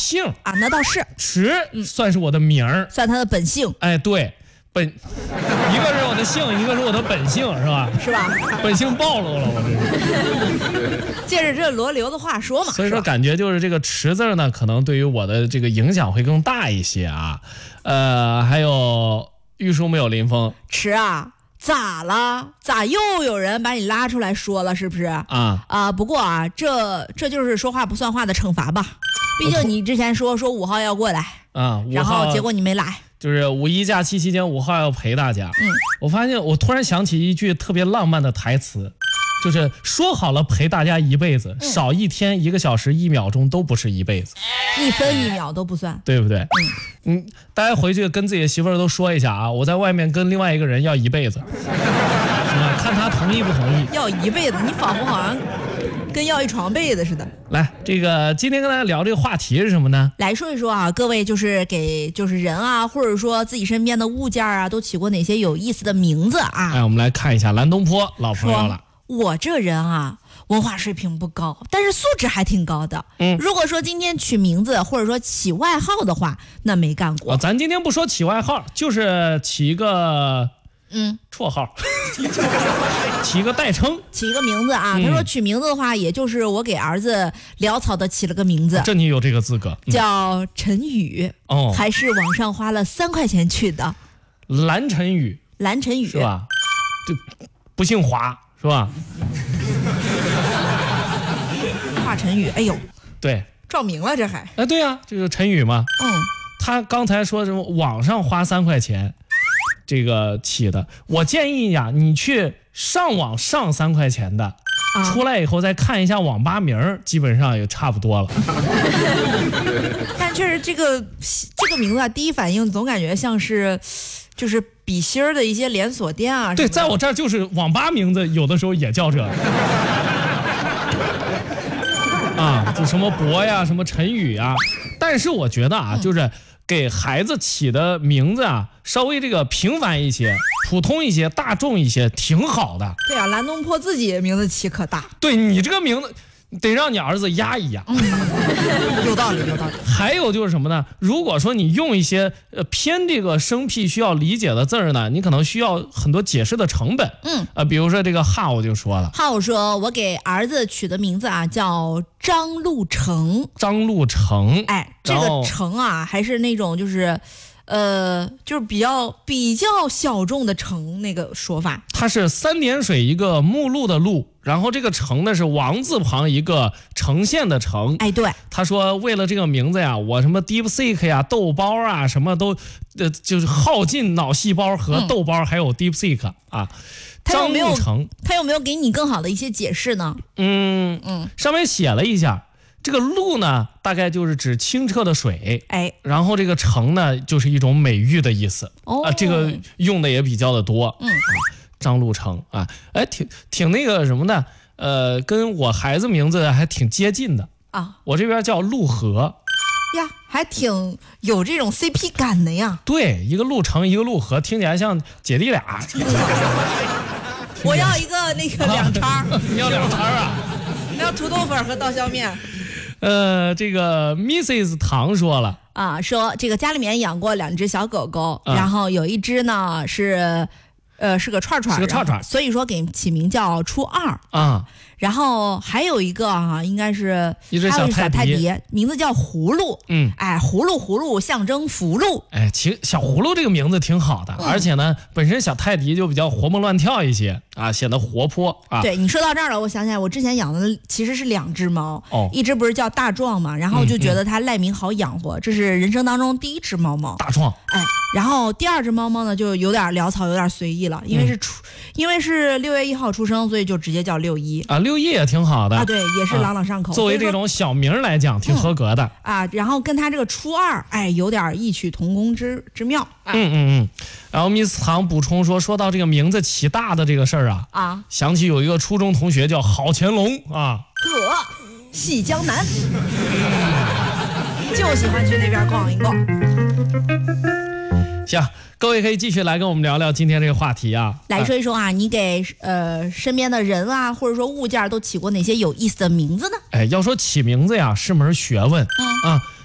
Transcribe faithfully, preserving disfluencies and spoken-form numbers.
姓啊，那倒是。 池算是我的名儿， 算他的本姓。 哎，对，本一个是我的姓，一个是我的本姓，是吧？ 是吧？ 本姓暴露了，我这。 借着这罗流的话说嘛。 所以说，感觉就是这个池字呢，可能对于我的这个影响会更大一些啊。呃，还有玉树没有临风， 池啊。咋了？咋又有人把你拉出来说了？是不是啊？啊、呃，不过啊，这这就是说话不算话的惩罚吧？毕竟你之前说说五号要过来啊， 然后结果你没来， 就是五一假期期间五号要陪大家。嗯，我发现我突然想起一句特别浪漫的台词，就是说好了陪大家一辈子，嗯、少一天、一个小时、一秒钟都不是一辈子， 一分一秒都不算， 对不对？嗯。嗯，大家回去跟自己的媳妇儿都说一下啊，我在外面跟另外一个人要一辈子，啊、看他同意不同意。 要一辈子，你仿佛好像跟要一床被子似的。 来，这个今天跟大家聊这个话题是什么呢？ 来说一说啊，各位就是给就是人啊，或者说自己身边的物件啊，都起过哪些有意思的名字啊？ 哎，我们来看一下蓝东坡老朋友了。 我这人啊，文化水平不高，但是素质还挺高的。嗯，如果说今天取名字或者说起外号的话，那没干过。 哦、咱今天不说起外号，就是起一个嗯绰号，起一个代称， 起一个名字啊。嗯、他说取名字的话，也就是我给儿子潦草的起了个名字， 这你有这个资格， 嗯、叫陈宇。 哦， 还是网上花了三块钱取的。 蓝晨宇， 蓝晨宇是吧？就不姓华。是吧？ 华晨宇，哎呦， 对， 撞名了这还？ 哎，对呀、啊，这个陈宇嘛。 嗯， 他刚才说什么网上花三块钱，这个起的。我建议呀，你去上网上三块钱的，啊、出来以后再看一下网吧名，基本上也差不多了。 但确实这个这个名字啊，第一反应总感觉像是，就是笔芯儿的一些连锁店啊。 对，在我这儿就是网吧名字，有的时候也叫这啊，就什么博呀，什么陈宇呀。但是我觉得啊，嗯、就是给孩子起的名字啊，稍微这个平凡一些、普通一些、大众一些，挺好的。 对啊，蓝东坡自己名字起可大。 对你这个名字。得让你儿子压一压， 嗯、有道理，有道理。 还有就是什么呢？如果说你用一些呃偏这个生僻需要理解的字儿呢，你可能需要很多解释的成本。嗯，呃，比如说这个浩就说了， 浩说我给儿子取的名字啊叫张路成。 张路成， 哎，这个成啊，还是那种就是。呃，就是比较比较小众的城那个说法， 它是三点水一个目录的录，然后这个城呢是王字旁一个呈现的呈。 哎，对， 他说为了这个名字呀，我什么 DeepSeek 呀、豆包啊，什么都呃就是耗尽脑细胞和豆包，嗯、还有 DeepSeek 啊。 张路成，他有没有给你更好的一些解释呢？ 嗯嗯，上面写了一下。这个露呢，大概就是指清澈的水，哎，然后这个成呢，就是一种美誉的意思，哦啊，这个用的也比较的多，嗯，啊、张路成啊，哎，挺挺那个什么的，呃，跟我孩子名字还挺接近的啊，我这边叫陆河， 呀，还挺有这种 C P 感的呀， 对，一个陆成，一个陆河，听起来像姐弟俩。 我要一个那个两叉， 啊、你要两叉啊？ 要土豆粉和刀削面。 呃，这个 missus 唐说了啊，说这个家里面养过两只小狗狗，啊、然后有一只呢是，呃，是个串串， 是个串串， 所以说给起名叫初二啊。 然后还有一个啊，应该是一只小泰迪，名字叫葫芦。嗯，哎，葫芦葫芦象征福禄。 哎，其实小葫芦这个名字挺好的，嗯、而且呢，本身小泰迪就比较活蹦乱跳一些啊，显得活泼啊。 对，你说到这儿了，我想起来，我之前养的其实是两只猫，哦，一只不是叫大壮嘛，然后就觉得它赖名好养活，嗯嗯、这是人生当中第一只猫猫。 大壮， 哎，然后第二只猫猫呢，就有点潦草，有点随意了，因为是出，嗯、因为是六月一号出生，所以就直接叫六一啊。六一也挺好的啊，对，也是朗朗上口。 啊、作为这种小名来讲，挺合格的、 嗯、啊。然后跟他这个初二，哎，有点异曲同工之之妙。 嗯嗯嗯。然后 Miss 唐补充说，说到这个名字起大的这个事儿啊，啊，想起有一个初中同学叫郝乾隆啊， 呵，戏江南，就喜欢去那边逛一逛。 行。各位可以继续来跟我们聊聊今天这个话题啊， 来说一说啊，你给呃身边的人啊，或者说物件都起过哪些有意思的名字呢？ 哎，要说起名字呀，是门学问，嗯啊。